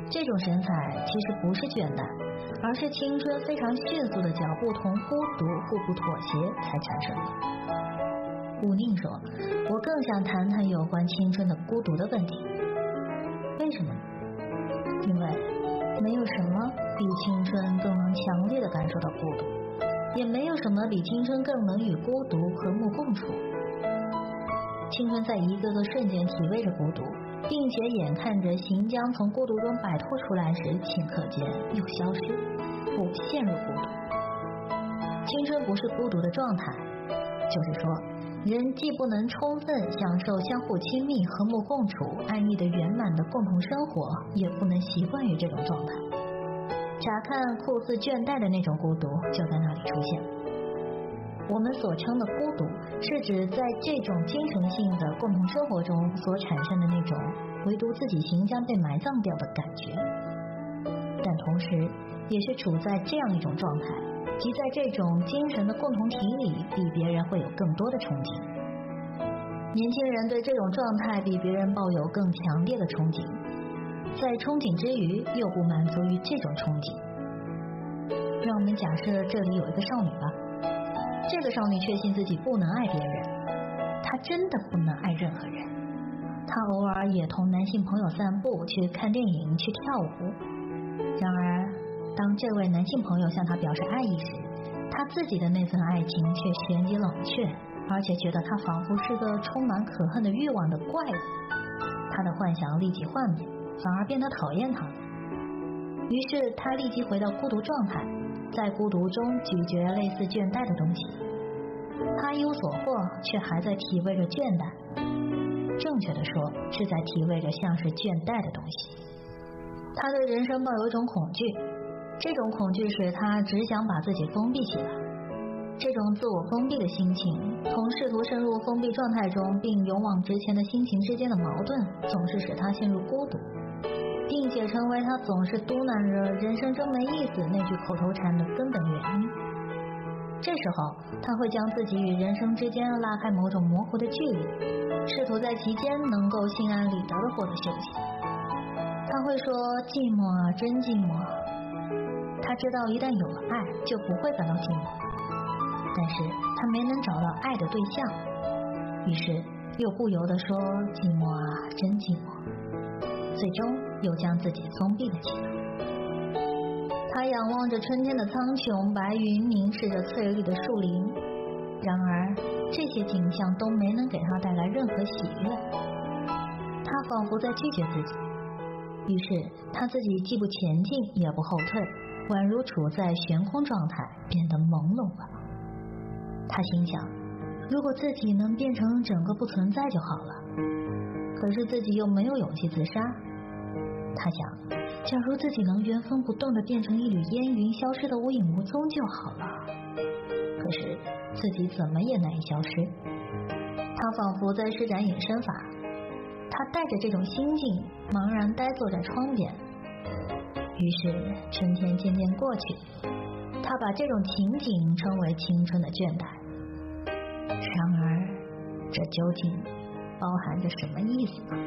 这种神采其实不是倦怠，而是青春非常迅速的脚步同孤独互不妥协才产生的。武宁说，我更想谈谈有关青春的孤独的问题。为什么？因为没有什么比青春更能强烈的感受到孤独，也没有什么比青春更能与孤独和睦共处。青春在一个个瞬间体味着孤独，并且眼看着行将从孤独中摆脱出来时，顷刻间又消失，不陷入孤独。青春不是孤独的状态，就是说，人既不能充分享受相互亲密、和睦共处、安逸的圆满的共同生活，也不能习惯于这种状态。乍看酷似倦怠的那种孤独就在那里出现。我们所称的孤独，是指在这种精神性的共同生活中所产生的那种唯独自己行将被埋葬掉的感觉，但同时也是处在这样一种状态，即在这种精神的共同体里，比别人会有更多的憧憬。年轻人对这种状态比别人抱有更强烈的憧憬，在憧憬之余又不满足于这种憧憬。让我们假设这里有一个少女吧，这个少女确信自己不能爱别人，她真的不能爱任何人。她偶尔也同男性朋友散步，去看电影，去跳舞。然而当这位男性朋友向她表示爱意时，她自己的那份爱情却旋即冷却，而且觉得他仿佛是个充满可恨的欲望的怪物。他的幻想立即幻灭，反而变得讨厌他了。于是他立即回到孤独状态，在孤独中咀嚼类似倦怠的东西。他一无所获，却还在体味着倦怠。正确的说，是在体味着像是倦怠的东西。他对人生抱有一种恐惧，这种恐惧使他只想把自己封闭起来。这种自我封闭的心情，同试图深入封闭状态中并勇往直前的心情之间的矛盾，总是使他陷入孤独，并且成为他总是嘟囔着人生真没意思那句口头禅的根本原因。这时候他会将自己与人生之间拉开某种模糊的距离，试图在其间能够心安理得地获得休息。他会说，寂寞啊，真寂寞。他知道一旦有了爱就不会感到寂寞，但是他没能找到爱的对象，于是又不由得说，寂寞啊，真寂寞。最终又将自己封闭了起来。他仰望着春天的苍穹，白云凝视着翠绿的树林，然而这些景象都没能给他带来任何喜悦。他仿佛在拒绝自己，于是他自己既不前进也不后退，宛如处在悬空状态，变得朦胧了。他心想，如果自己能变成整个不存在就好了，可是自己又没有勇气自杀。他想，假如自己能原封不动地变成一缕烟云，消失得无影无踪就好了，可是自己怎么也难以消失。他仿佛在施展隐身法，他带着这种心境茫然呆坐在窗边。于是春天渐渐过去，他把这种情景称为青春的倦怠。然而这究竟包含着什么意思呢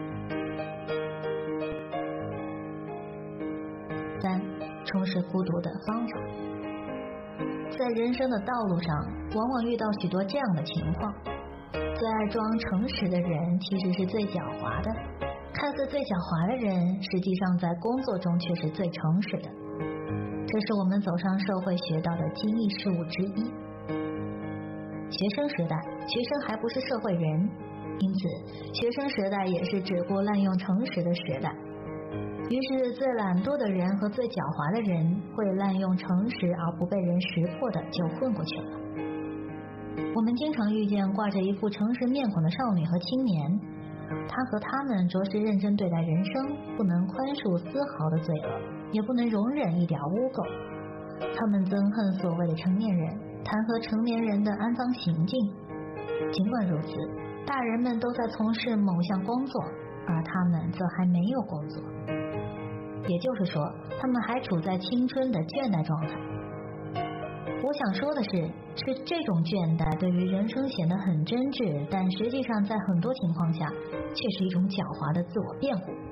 ？3. 充实孤独的方法。在人生的道路上，往往遇到许多这样的情况，最爱装诚实的人其实是最狡猾的，看似最狡猾的人实际上在工作中却是最诚实的。这是我们走上社会学到的机密事物之一。学生时代，学生还不是社会人，因此学生时代也是只顾滥用诚实的时代。于是最懒惰的人和最狡猾的人会滥用诚实而不被人识破的就混过去了。我们经常遇见挂着一副诚实面孔的少女和青年，他和他们着实认真对待人生，不能宽恕丝毫的罪恶，也不能容忍一点污垢。他们憎恨所谓的成年人，弹劾成年人的安脏行径。尽管如此，大人们都在从事某项工作，而他们则还没有工作。也就是说，他们还处在青春的倦怠状态。我想说的是这种倦怠对于人生显得很真挚，但实际上在很多情况下却是一种狡猾的自我辩护。